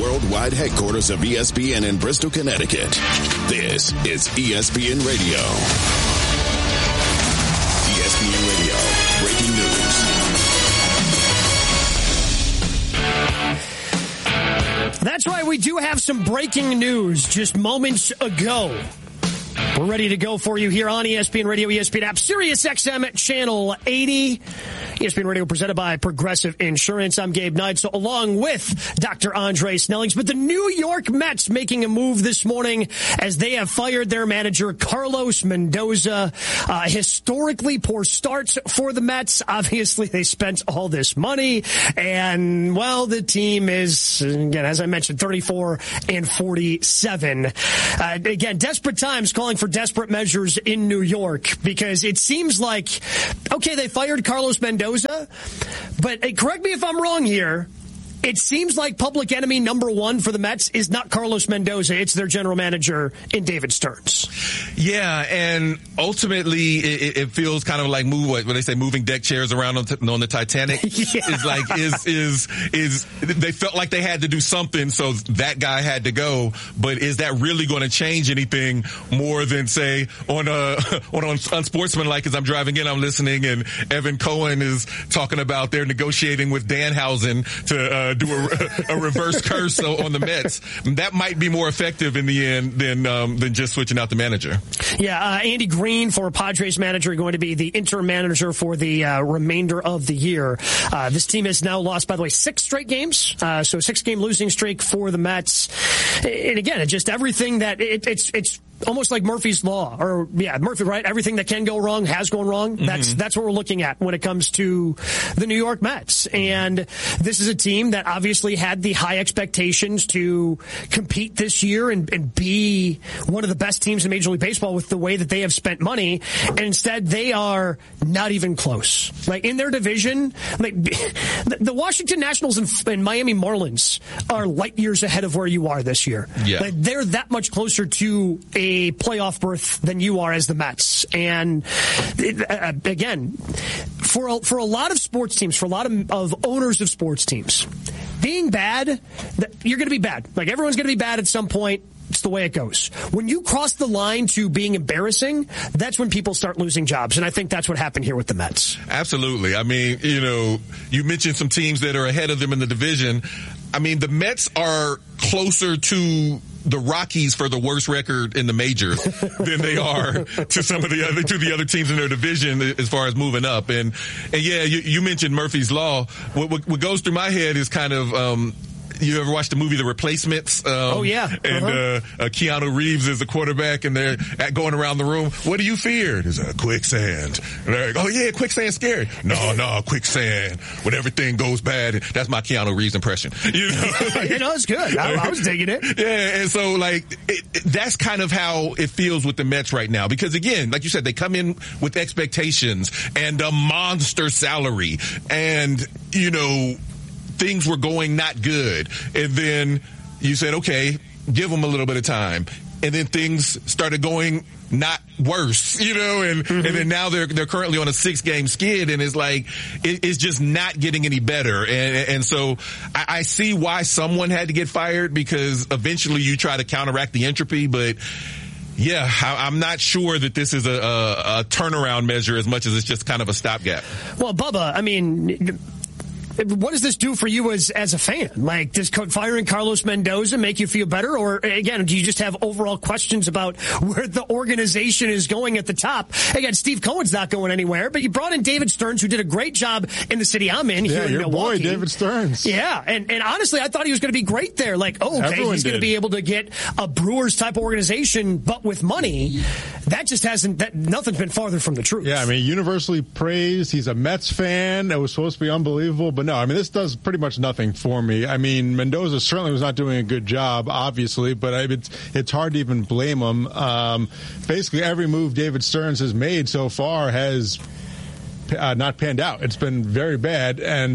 worldwide headquarters of ESPN in Bristol, Connecticut. This is ESPN Radio. ESPN Radio, breaking news. That's right, we do have some breaking news just moments ago. We're ready to go for you here on ESPN Radio, ESPN app, Sirius XM Channel 80. ESPN Radio presented by Progressive Insurance. I'm Gabe Knight, along with Dr. Andre Snellings. But the New York Mets making a move this morning as they have fired their manager, Carlos Mendoza. Historically poor starts for the Mets. Obviously, they spent all this money. And, well, the team is, again, as I mentioned, 34-47. Again, desperate times calling for desperate measures in New York because it seems like, okay, they fired Carlos Mendoza, but correct me if I'm wrong here. It seems like public enemy number one for the Mets is not Carlos Mendoza. It's their general manager in David Stearns. Yeah, and ultimately it feels kind of like when they say moving deck chairs around on the Titanic. Yeah. It's like is they felt like they had to do something, so that guy had to go. But is that really going to change anything more than say on Unsportsmanlike? As I'm driving in, I'm listening, and Evan Cohen is talking about they're negotiating with Danhausen to do a reverse curse on the Mets. That might be more effective in the end than just switching out the manager. Yeah, Andy Green, former Padres manager, going to be the interim manager for the remainder of the year. This team has now lost, by the way, 6 straight games. So a 6-game losing streak for the Mets. And again, it's just everything that it's almost like Murphy's Law, or Murphy, right? Everything that can go wrong has gone wrong. Mm-hmm. That's what we're looking at when it comes to the New York Mets. And this is a team that obviously had the high expectations to compete this year and be one of the best teams in Major League Baseball with the way that they have spent money. And instead, they are not even close. Like in their division, like the Washington Nationals and Miami Marlins are light years ahead of where you are this year. Yeah. Like they're that much closer to a playoff berth than you are as the Mets. And again, for a lot of sports teams, for a lot of owners of sports teams, being bad, you're going to be bad. Like everyone's going to be bad at some point. It's the way it goes. When you cross the line to being embarrassing, that's when people start losing jobs. And I think that's what happened here with the Mets. Absolutely. I mean, you mentioned some teams that are ahead of them in the division. I mean, the Mets are closer to the Rockies for the worst record in the majors than they are to some of the other teams in their division as far as moving up. And yeah, you mentioned Murphy's Law. What goes through my head is kind of, you ever watched the movie The Replacements? Oh, yeah. And Keanu Reeves is the quarterback, and they're going around the room. What do you fear? There's a quicksand. And they're like, oh, yeah, quicksand's scary. No, quicksand. When everything goes bad. That's my Keanu Reeves impression. It's good. I was digging it. Yeah, and so, that's kind of how it feels with the Mets right now. Because, again, like you said, they come in with expectations and a monster salary. And, things were going not good. And then you said, okay, give them a little bit of time. And then things started going not worse, and then now they're currently on a 6-game skid, and it's like, it's just not getting any better. And so I see why someone had to get fired, because eventually you try to counteract the entropy, but yeah, I'm not sure that this is a turnaround measure as much as it's just kind of a stopgap. Well, Bubba, I mean, what does this do for you as a fan? Like, does firing Carlos Mendoza make you feel better? Or, again, do you just have overall questions about where the organization is going at the top? Again, Steve Cohen's not going anywhere, but you brought in David Stearns, who did a great job in the city I'm in here in Milwaukee. Boy, David Stearns. Yeah, and honestly, I thought he was going to be great there. Like, he's going to be able to get a Brewers-type organization, but with money. That just nothing's been farther from the truth. Yeah, I mean, universally praised. He's a Mets fan. That was supposed to be unbelievable, but no, I mean, this does pretty much nothing for me. I mean, Mendoza certainly was not doing a good job, obviously, but it's hard to even blame him. Basically, every move David Stearns has made so far has not panned out. It's been very bad, and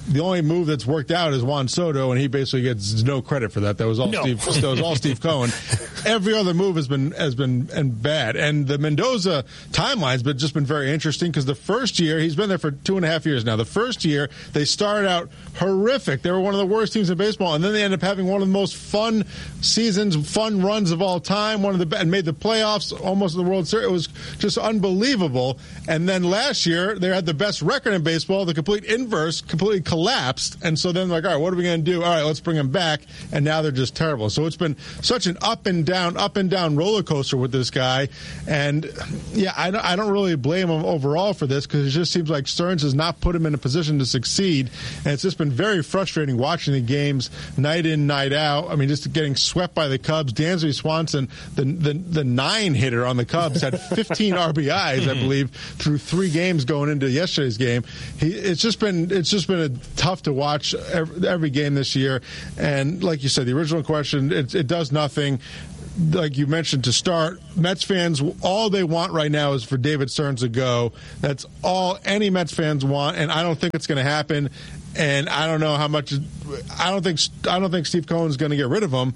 the only move that's worked out is Juan Soto, and he basically gets no credit for that. That was all Steve Cohen. Every other move has been bad, and the Mendoza timeline's just been very interesting because the first year, he's been there for 2.5 years now. The first year they started out horrific. They were one of the worst teams in baseball, and then they ended up having one of the most fun seasons, fun runs of all time. And made the playoffs, almost in the World Series. It was just unbelievable. And then last year they had the best record in baseball. The complete inverse, completely collapsed. And so then, like, all right, what are we going to do? All right, let's bring him back. And now they're just terrible. So it's been such an up and down roller coaster with this guy. And yeah, I don't really blame him overall for this because it just seems like Stearns has not put him in a position to succeed. And it's just been very frustrating watching the games night in, night out. I mean, just getting swept by the Cubs. Dansby Swanson, the 9-hitter on the Cubs, had 15 RBIs, I believe, through 3 games going into yesterday's game. It's just been tough to watch every game this year. And like you said, the original question, it does nothing. Like you mentioned to start, Mets fans, all they want right now is for David Stearns to go. That's all any Mets fans want, and I don't think it's going to happen. And I don't know how much. I don't think Steve Cohen's going to get rid of him.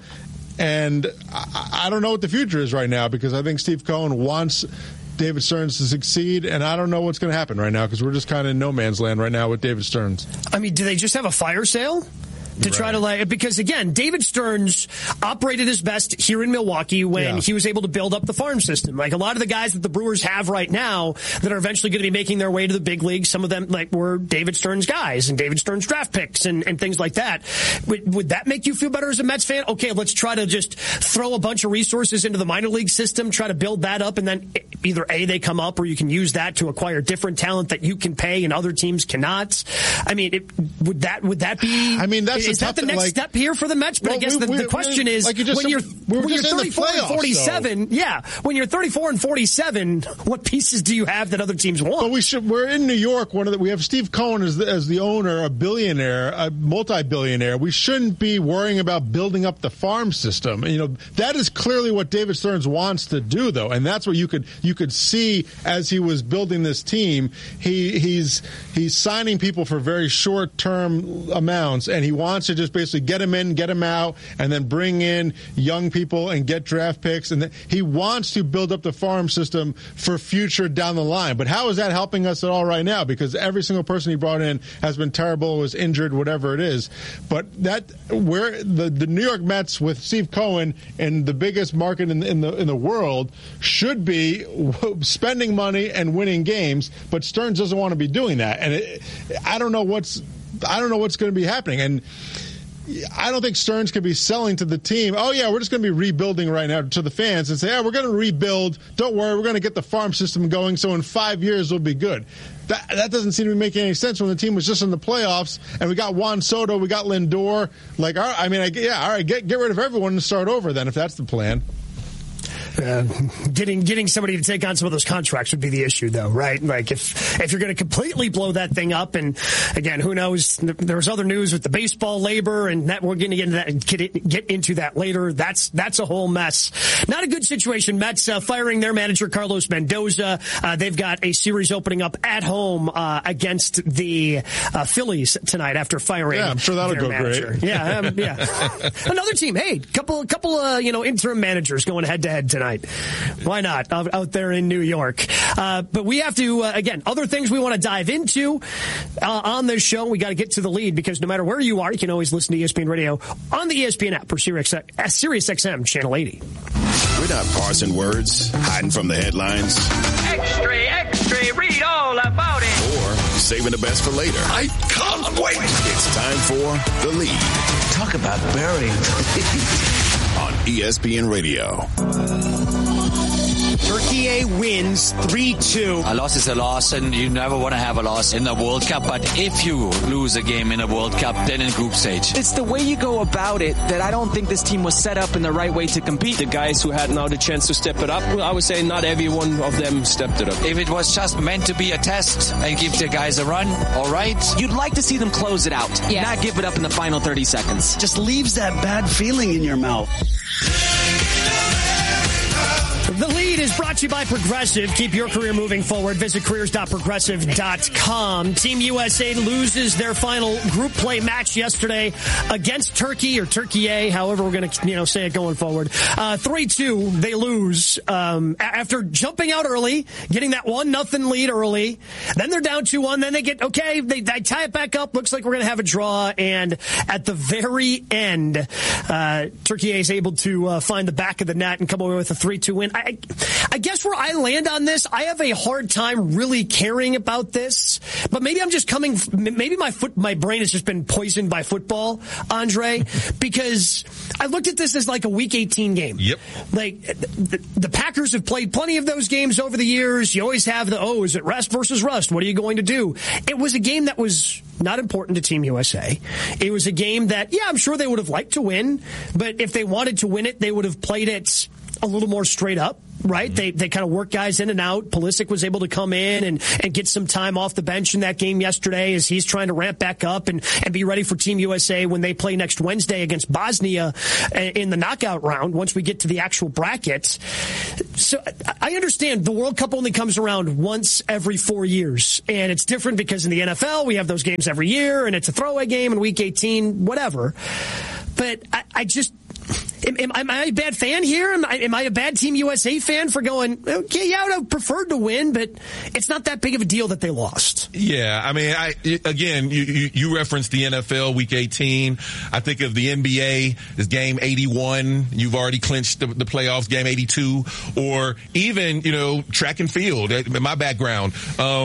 And I don't know what the future is right now because I think Steve Cohen wants David Stearns to succeed, and I don't know what's going to happen right now because we're just kind of in no man's land right now with David Stearns. I mean, do they just have a fire sale? To try to because again, David Stearns operated his best here in Milwaukee when he was able to build up the farm system. Like a lot of the guys that the Brewers have right now that are eventually going to be making their way to the big leagues, some of them were David Stearns guys and David Stearns draft picks and things like that. Would that make you feel better as a Mets fan? Okay, let's try to just throw a bunch of resources into the minor league system, try to build that up, and then either A, they come up, or you can use that to acquire different talent that you can pay and other teams cannot. I mean, would that be? I mean, is that the next step here for the Mets? But I guess the question is, when you're 34 and 47, when you're 34 and 47, what pieces do you have that other teams want? But we're in New York. We have Steve Cohen as the owner, a billionaire, a multi-billionaire. We shouldn't be worrying about building up the farm system. You know, that is clearly what David Stearns wants to do, though, and that's what you could see as he was building this team. He's signing people for very short-term amounts, and he wants to just basically get them in, get them out, and then bring in young people and get draft picks. And he wants to build up the farm system for future down the line. But how is that helping us at all right now? Because every single person he brought in has been terrible, was injured, whatever it is. But where the New York Mets with Steve Cohen and the biggest market in the world should be spending money and winning games. But Stearns doesn't want to be doing that, and I don't know what's going to be happening. And I don't think Stearns could be selling to the team, oh, yeah, we're just going to be rebuilding right now to the fans and say, yeah, we're going to rebuild. Don't worry, we're going to get the farm system going, so in 5 years we'll be good. That doesn't seem to be making any sense when the team was just in the playoffs and we got Juan Soto, we got Lindor. Like, all right, get rid of everyone and start over then if that's the plan. Getting somebody to take on some of those contracts would be the issue, though, right? Like if you're going to completely blow that thing up, and again, who knows? There's other news with the baseball labor, and that we're going to get into that later. That's a whole mess. Not a good situation. Mets firing their manager Carlos Mendoza. They've got a series opening up at home against the Phillies tonight after firing. Yeah, I'm sure that'll go manager. Great. Yeah. Another team. Hey, couple interim managers going head to head tonight. Why not? Out there in New York. But we have to, again, other things we want to dive into on this show. We got to get to the lead because no matter where you are, you can always listen to ESPN Radio on the ESPN app or Sirius XM Channel 80. We're not parsing words, hiding from the headlines. Extra, read all about it. Or saving the best for later. I can't wait. It's time for The Lead. Talk about burying the lead. On ESPN Radio. Turkey wins 3-2. A loss is a loss, and you never want to have a loss in the World Cup. But if you lose a game in a World Cup, then in group stage. It's the way you go about it that I don't think this team was set up in the right way to compete. The guys who had now the chance to step it up, I would say not every one of them stepped it up. If it was just meant to be a test and give the guys a run, all right. You'd like to see them close it out, not give it up in the final 30 seconds. Just leaves that bad feeling in your mouth. The Lead is brought to you by Progressive. Keep your career moving forward. Visit careers.progressive.com. Team USA loses their final group play match yesterday against Turkey, or Turkey A, however we're going to say it going forward. 3-2, they lose after jumping out early, getting that 1-0 lead early. Then they're down 2-1. Then they they tie it back up. Looks like we're going to have a draw. And at the very end, Turkey A is able to find the back of the net and come away with a 3-2 win. I guess where I land on this, I have a hard time really caring about this, but maybe I'm just maybe my brain has just been poisoned by football, Andre, because I looked at this as like a Week 18 game. Yep. Like, the Packers have played plenty of those games over the years. You always have is it rest versus rust? What are you going to do? It was a game that was not important to Team USA. It was a game that, I'm sure they would have liked to win, but if they wanted to win it, they would have played it a little more straight up, right? Mm-hmm. They kind of work guys in and out. Pulisic was able to come in and get some time off the bench in that game yesterday as he's trying to ramp back up and be ready for Team USA when they play next Wednesday against Bosnia in the knockout round once we get to the actual brackets. So I understand the World Cup only comes around once every 4 years, and it's different because in the NFL we have those games every year, and it's a throwaway game in Week 18, whatever. But I just... Am I a bad fan here? Am I a bad Team USA fan for going, okay, I would have preferred to win, but it's not that big of a deal that they lost. Yeah, I mean, you referenced the NFL Week 18. I think of the NBA as game 81. You've already clinched the playoffs, game 82. Or even, track and field, in my background.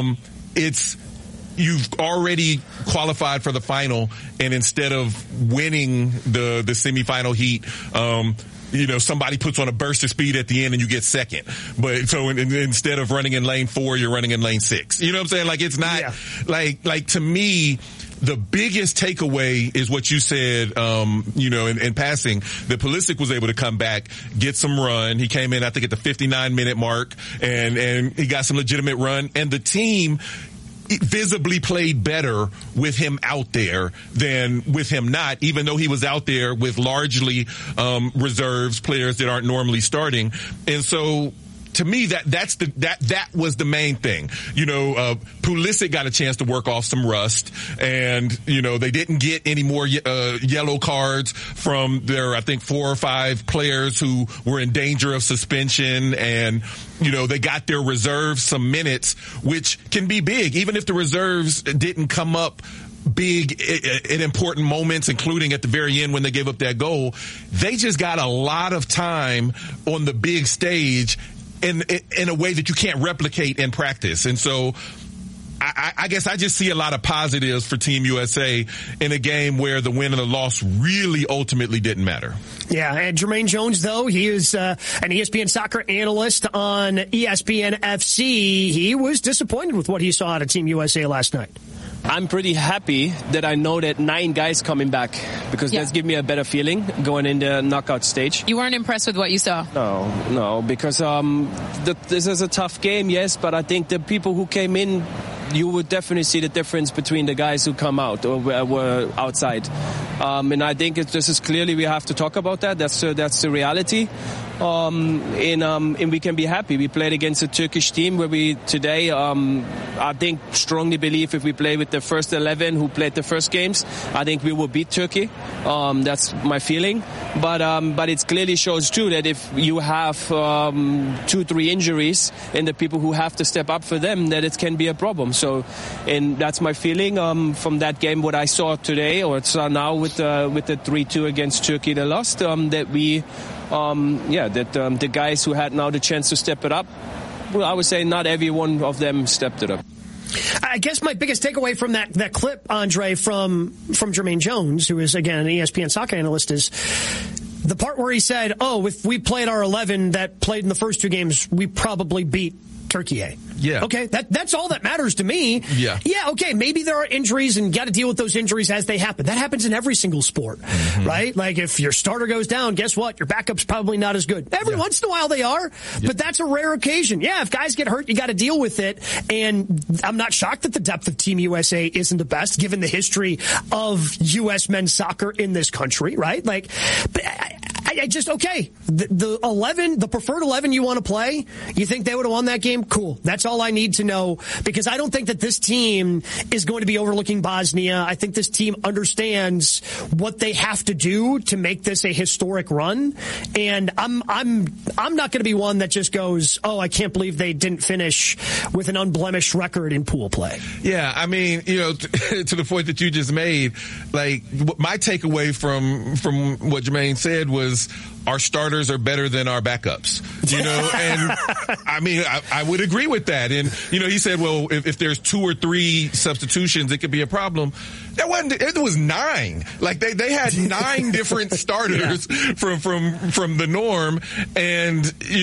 You've already qualified for the final, and instead of winning the semifinal heat, somebody puts on a burst of speed at the end and you get second. But so instead of running in lane 4, you're running in lane 6. You know what I'm saying? Like, it's not like to me, the biggest takeaway is what you said, in passing, that Pulisic was able to come back, get some run. He came in, I think, at the 59-minute mark, and he got some legitimate run. And the team visibly played better with him out there than with him not, even though he was out there with largely reserves, players that aren't normally starting. And so to me, that was the main thing. Pulisic got a chance to work off some rust, and they didn't get any more yellow cards from their, I think, 4 or 5 players who were in danger of suspension, and they got their reserves some minutes, which can be big, even if the reserves didn't come up big in important moments, including at the very end when they gave up that goal. They just got a lot of time on the big stage in a way that you can't replicate in practice. And so I guess I just see a lot of positives for Team USA in a game where the win and the loss really ultimately didn't matter. Yeah, and Jermaine Jones, though, he is an ESPN soccer analyst on ESPN FC. He was disappointed with what he saw out of Team USA last night. I'm pretty happy that I know that 9 guys coming back, because that's given me a better feeling going in the knockout stage. You weren't impressed with what you saw? No, because this is a tough game, yes, but I think the people who came in, you would definitely see the difference between the guys who come out or were outside. And I think this is clearly, we have to talk about that. That's the reality. And we can be happy. We played against a Turkish team where we today, I think, strongly believe if we play with the first 11 who played the first games, I think we will beat Turkey. That's my feeling. But it clearly shows too that if you have 2-3 injuries and the people who have to step up for them, that it can be a problem. So, and that's my feeling from that game. What I saw today, or saw now with the 3-2 against Turkey, they lost. That we. The guys who had now the chance to step it up, well, I would say not every one of them stepped it up. I guess my biggest takeaway from that clip, Andre, from Jermaine Jones, who is, again, an ESPN soccer analyst, is the part where he said, if we played our 11 that played in the first 2 games, we probably beat Turkey A. Yeah. Okay, that's all that matters to me. Yeah. Yeah, okay, maybe there are injuries and got to deal with those injuries as they happen. That happens in every single sport, right? Like if your starter goes down, guess what? Your backup's probably not as good. Every once in a while they are, but that's a rare occasion. Yeah, if guys get hurt, you got to deal with it. And I'm not shocked that the depth of Team USA isn't the best, given the history of U.S. men's soccer in this country, right? Like, but The 11, the preferred 11 you want to play, you think they would have won that game? Cool. That's all I need to know, because I don't think that this team is going to be overlooking Bosnia. I think this team understands what they have to do to make this a historic run. And I'm not going to be one that just goes, oh, I can't believe they didn't finish with an unblemished record in pool play. Yeah, I mean, to the point that you just made, like, my takeaway from what Jermaine said was our starters are better than our backups, and I mean, I would agree with that. And, he said, well, if there's 2 or 3 substitutions, it could be a problem. It was 9. Like they had 9 different starters from the norm. And,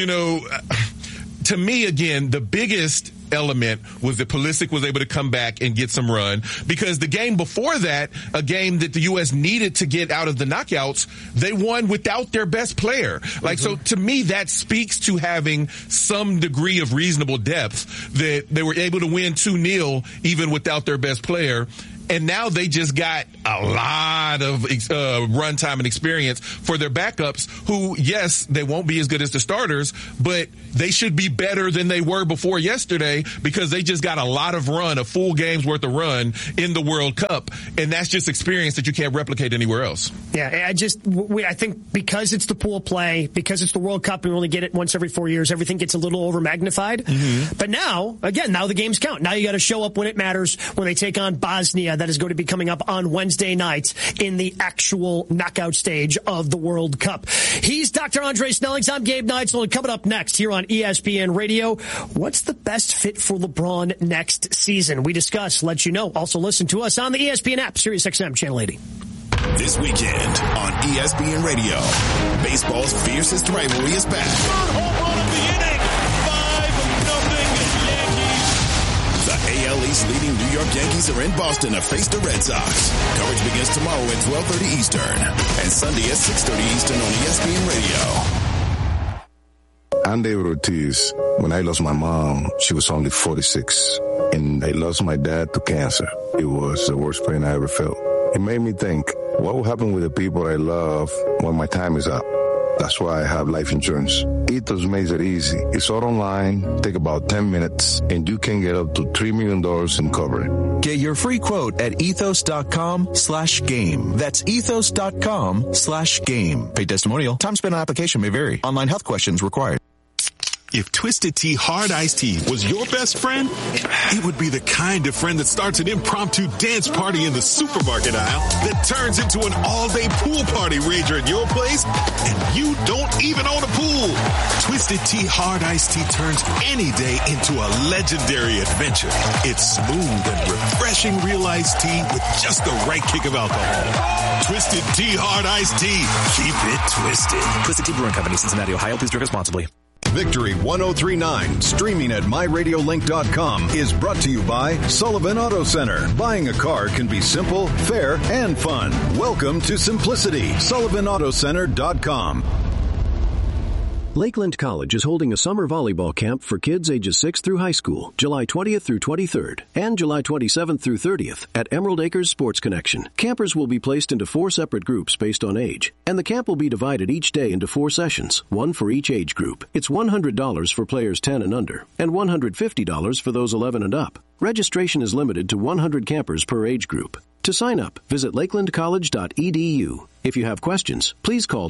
to me, again, the biggest element was that Pulisic was able to come back and get some run, because the game before that, a game that the U.S. needed to get out of the knockouts, they won without their best player. So to me, that speaks to having some degree of reasonable depth, that they were able to win 2-0 even without their best player. And now they just got a lot of run time and experience for their backups, who, yes, they won't be as good as the starters, but they should be better than they were before yesterday, because they just got a lot of run, a full game's worth of run in the World Cup. And that's just experience that you can't replicate anywhere else. Yeah, I think because it's the pool play, because it's the World Cup, and we only get it once every 4 years, everything gets a little over magnified. Mm-hmm. But now the games count. Now you got to show up when it matters, when they take on Bosnia. That is going to be coming up on Wednesday night in the actual knockout stage of the World Cup. He's Dr. Andre Snellings. I'm Gabe Neitzel. And coming up next here on ESPN Radio, what's the best fit for LeBron next season? We discuss, let you know. Also listen to us on the ESPN app, SiriusXM Channel 80. This weekend on ESPN Radio, baseball's fiercest rivalry is back. Third home run of the inning. 5-0 Yankees. The AL East leading New York Yankees are in Boston to face the Red Sox. Coverage begins tomorrow at 12:30 Eastern and Sunday at 6:30 Eastern on ESPN Radio. I'm David Ortiz. When I lost my mom, she was only 46. And I lost my dad to cancer. It was the worst pain I ever felt. It made me think, what will happen with the people I love when my time is up? That's why I have life insurance. Ethos makes it easy. It's all online, take about 10 minutes, and you can get up to $3 million in coverage. Get your free quote at ethos.com/game. That's ethos.com/game. Paid testimonial. Time spent on application may vary. Online health questions required. If Twisted Tea Hard Iced Tea was your best friend, it would be the kind of friend that starts an impromptu dance party in the supermarket aisle that turns into an all-day pool party rager at your place, and you don't even own a pool. Twisted Tea Hard Iced Tea turns any day into a legendary adventure. It's smooth and refreshing real iced tea with just the right kick of alcohol. Twisted Tea Hard Iced Tea. Keep it twisted. Twisted Tea Brewing Company, Cincinnati, Ohio. Please drink responsibly. Victory 1039, streaming at myradiolink.com, is brought to you by Sullivan Auto Center. Buying a car can be simple, fair, and fun. Welcome to simplicity. SullivanAutoCenter.com. Lakeland College is holding a summer volleyball camp for kids ages 6 through high school, July 20th through 23rd, and July 27th through 30th at Emerald Acres Sports Connection. Campers will be placed into 4 separate groups based on age, and the camp will be divided each day into 4 sessions, one for each age group. It's $100 for players 10 and under, and $150 for those 11 and up. Registration is limited to 100 campers per age group. To sign up, visit lakelandcollege.edu. If you have questions, please call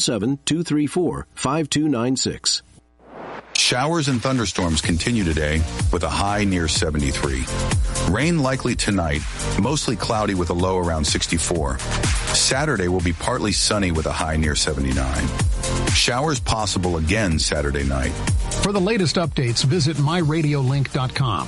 217-234-5296. Showers and thunderstorms continue today with a high near 73. Rain likely tonight, mostly cloudy with a low around 64. Saturday will be partly sunny with a high near 79. Showers possible again Saturday night. For the latest updates, visit myradiolink.com.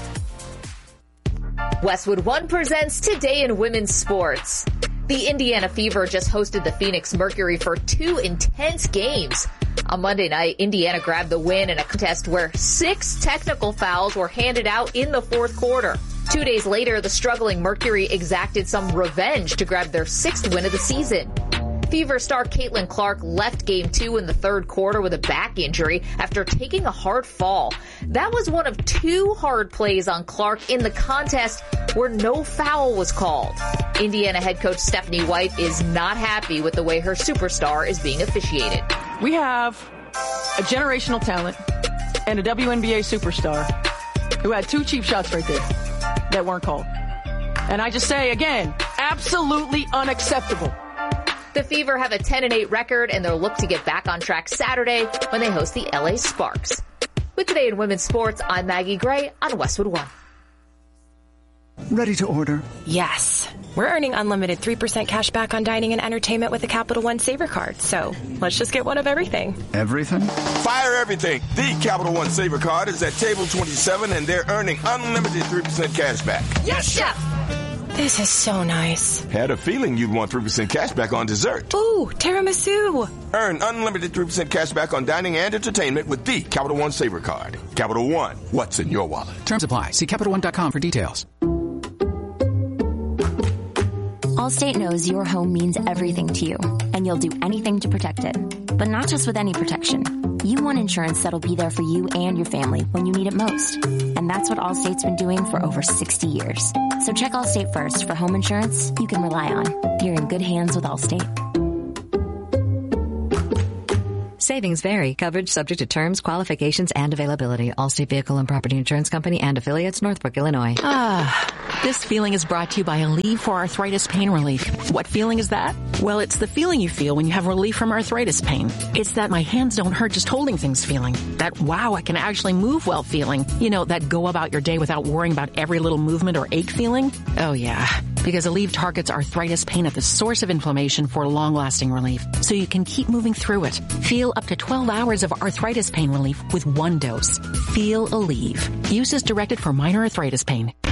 Westwood One presents Today in Women's Sports. The Indiana Fever just hosted the Phoenix Mercury for 2 intense games. On Monday night, Indiana grabbed the win in a contest where 6 technical fouls were handed out in the fourth quarter. 2 days later, the struggling Mercury exacted some revenge to grab their 6th win of the season. Fever star Caitlin Clark left Game 2 in the third quarter with a back injury after taking a hard fall. That was one of 2 hard plays on Clark in the contest where no foul was called. Indiana head coach Stephanie White is not happy with the way her superstar is being officiated. We have a generational talent and a WNBA superstar who had 2 cheap shots right there that weren't called. And I just say again, absolutely unacceptable. The Fever have a 10-8 record, and they'll look to get back on track Saturday when they host the LA Sparks. With Today in Women's Sports, I'm Maggie Gray on Westwood One. Ready to order? Yes. We're earning unlimited 3% cash back on dining and entertainment with the Capital One Saver Card, so let's just get one of everything. Everything? Fire everything. The Capital One Saver Card is at table 27, and they're earning unlimited 3% cash back. Yes, Chef! This is so nice. Had a feeling you'd want 3% cash back on dessert. Ooh, tiramisu. Earn unlimited 3% cash back on dining and entertainment with the Capital One Saver Card. Capital One, what's in your wallet? Terms apply. See CapitalOne.com for details. Allstate knows your home means everything to you, and you'll do anything to protect it. But not just with any protection. You want insurance that'll be there for you and your family when you need it most. And that's what Allstate's been doing for over 60 years. So check Allstate first for home insurance you can rely on. You're in good hands with Allstate. Savings vary. Coverage subject to terms, qualifications, and availability. Allstate Vehicle and Property Insurance Company and affiliates, Northbrook, Illinois. This feeling is brought to you by Aleve for Arthritis Pain Relief. What feeling is that? Well, it's the feeling you feel when you have relief from arthritis pain. It's that my hands don't hurt just holding things feeling. That, wow, I can actually move well feeling. You know, that go about your day without worrying about every little movement or ache feeling. Oh, yeah. Because Aleve targets arthritis pain at the source of inflammation for long-lasting relief, so you can keep moving through it. Feel up to 12 hours of arthritis pain relief with 1 dose. Feel Aleve. Use as directed for minor arthritis pain.